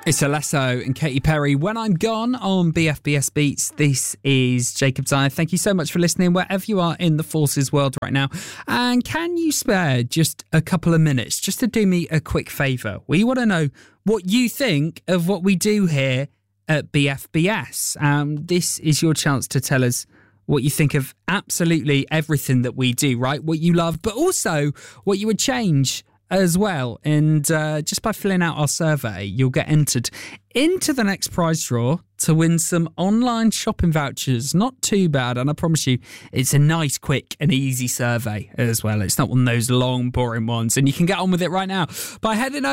It's Alesso and Katy Perry, When I'm Gone, on BFBS Beats. This is Jacob Dyer. Thank you so much for listening wherever you are in the Forces world right now. And can you spare just a couple of minutes just to do me a quick favour? We want to know what you think of what we do here at BFBS. This is your chance to tell us what you think of absolutely everything that we do, right? What you love, but also what you would change as well. And just by filling out our survey, you'll get entered into the next prize draw to win some online shopping vouchers. Not too bad, and I promise you it's a nice, quick and easy survey as well. It's not one of those long, boring ones, and you can get on with it right now by heading over